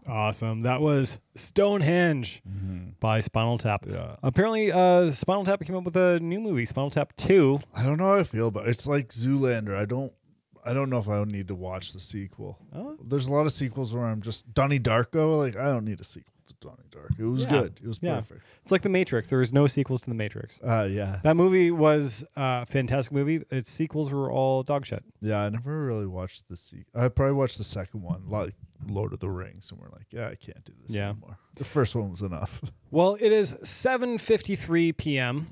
Awesome. That was Stonehenge by Spinal Tap. Yeah. Apparently, Spinal Tap came up with a new movie, Spinal Tap 2. I don't know how I feel, but it's like Zoolander. I don't know if I would need to watch the sequel. Oh. There's a lot of sequels where I'm just Donnie Darko. Like, I don't need a sequel to Donnie Darko. It was good. It was perfect. It's like The Matrix. There was no sequels to The Matrix. Yeah. That movie was a fantastic movie. Its sequels were all dog shit. Yeah, I never really watched the sequel. I probably watched the second one, like Lord of the Rings, and we're like, yeah, I can't do this anymore. The first one was enough. Well, it is 7:53 p.m.